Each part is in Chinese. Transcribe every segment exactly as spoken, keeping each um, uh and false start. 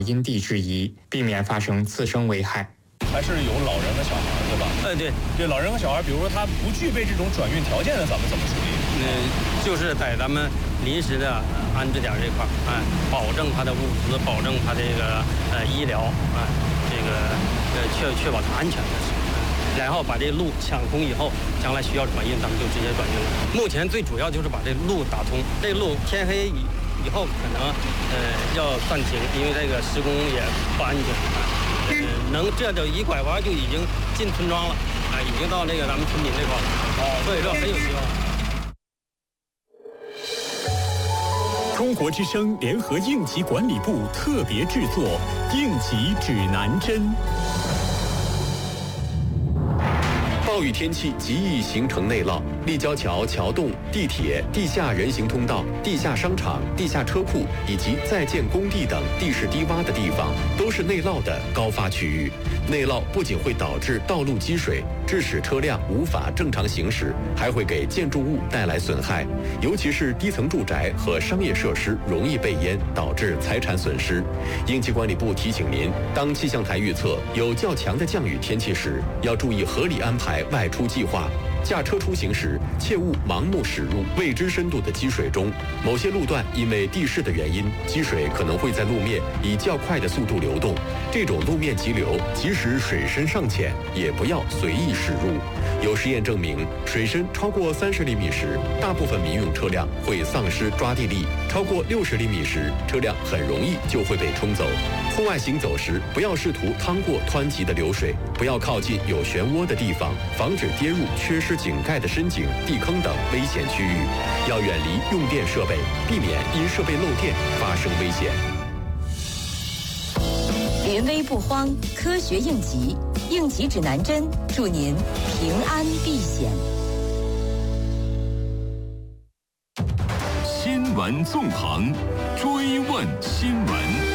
因地制宜，避免发生次生危害。 还是有老人和小孩，对吧？ 呃，对， 对，老人和小孩，比如说他不具备这种转运条件的，咱们怎么处理？ 嗯、呃，就是在咱们临时的安置点这块儿，哎、呃，保证他的物资，保证他这个呃医疗，啊、呃，这个呃确确保他安全的事。然后把这路抢通以后，将来需要转运，咱们就直接转运了。目前最主要就是把这路打通，这路天黑以以后可能呃要暂停，因为这个施工也不安全。呃，能这就一拐弯就已经进村庄了，啊、呃，已经到那个咱们村民这块了，啊，所以说很有希望。 中国之声联合应急管理部特别制作《应急指南针》。 暴雨天气极易形成内涝，立交桥、桥洞、地铁、地下人行通道、地下商场、地下车库以及在建工地等地势低洼的地方，都是内涝的高发区域。内涝不仅会导致道路积水，致使车辆无法正常行驶，还会给建筑物带来损害，尤其是低层住宅和商业设施容易被淹，导致财产损失。应急管理部提醒您，当气象台预测有较强的降雨天气时，要注意合理安排外出计划。驾车出行时，切勿盲目驶入未知深度的积水中。某些路段因为地势的原因，积水可能会在路面以较快的速度流动。这种路面急流，即使水深尚浅，也不要随意驶入。有实验证明，水深超过三十厘米时，大部分民用车辆会丧失抓地力；超过六十厘米时，车辆很容易就会被冲走。户外行走时，不要试图趟过湍急的流水，不要靠近有漩涡的地方，防止跌入缺失井盖的深井、地坑等危险区域。要远离用电设备，避免因设备漏电发生危险。 临危不慌，科学应急，应急指南针，祝您平安避险。 新闻纵横，追问新闻。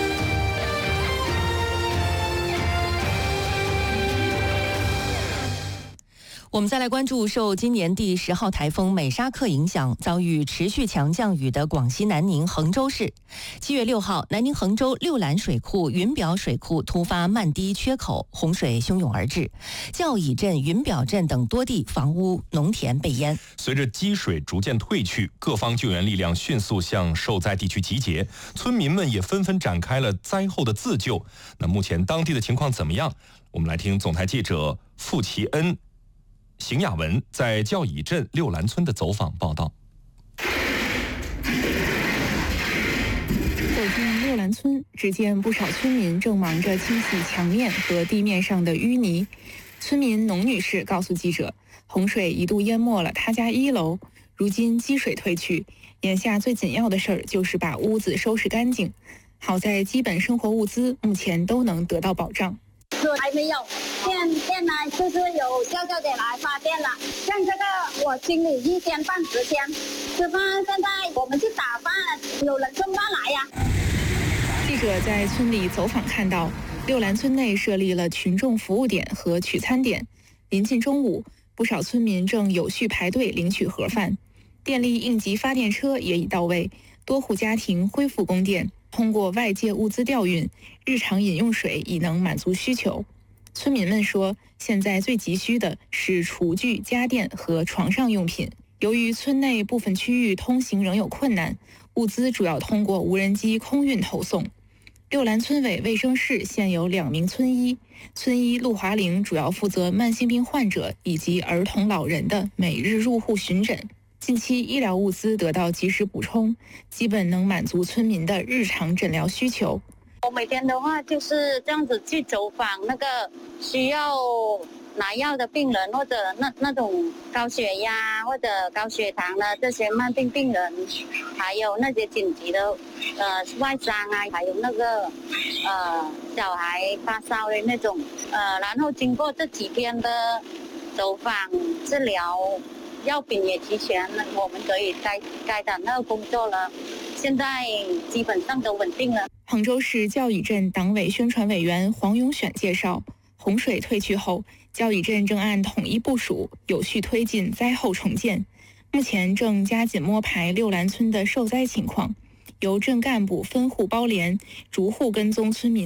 我们再来关注受今年第十号台风美沙克影响，遭遇持续强降雨的广西南宁衡州市。七月六号，南宁衡州六兰水库、云表水库突发漫堤缺口，洪水汹涌而至，教乙镇、云表镇等多地房屋、农田被淹。 随着积水逐渐退去，各方救援力量迅速向受灾地区集结，村民们也纷纷展开了灾后的自救。那目前当地的情况怎么样？我们来听总台记者傅奇恩、邢雅文在教乙镇六兰村的走访报道。 走进六兰村，只见不少村民正忙着清洗墙面和地面上的淤泥。村民农女士告诉记者，洪水一度淹没了她家一楼，如今积水退去，眼下最紧要的事儿就是把屋子收拾干净。好在基本生活物资目前都能得到保障。 还没有电电呢，就是有叫叫点来发电了。像这个我清理一天半十天，吃饭现在我们去打饭，有人送饭来呀。 记者在村里走访看到，六兰村内设立了群众服务点和取餐点。临近中午，不少村民正有序排队领取盒饭，电力应急发电车也已到位，多户家庭恢复供电。通过外界物资调运，日常饮用水已能满足需求。村民们说，现在最急需的是厨具、家电和床上用品。由于村内部分区域通行仍有困难，物资主要通过无人机空运投送。六兰村委卫生室现有两名村医，村医陆华玲主要负责慢性病患者以及儿童老人的每日入户巡诊。近期医疗物资得到及时补充，基本能满足村民的日常诊疗需求。 我每天的话就是这样子去走访那个需要拿药的病人，或者那那种高血压或者高血糖的这些慢病病人，还有那些紧急的呃外伤啊，还有那个呃小孩发烧的那种呃，然后经过这几天的走访治疗，药品也齐全，我们可以该该的那个工作了，现在基本上都稳定了。 杭州市教乙镇党委宣传委员黄永选介绍，洪水退去后，教乙镇正按统一部署，有序推进灾后重建。目前正加紧摸排六兰村的受灾情况， 由镇干部分户包联，逐户跟踪村民。